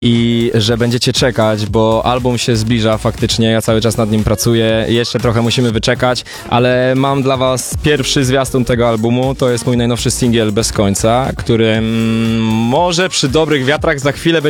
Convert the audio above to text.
i że będziecie czekać, bo album się zbliża faktycznie, ja cały czas nad nim pracuję, jeszcze trochę musimy wyczekać, ale mam dla was pierwszy zwiastun tego albumu, to jest mój najnowszy singiel Bez końca, który może przy dobrych wiatrach za chwilę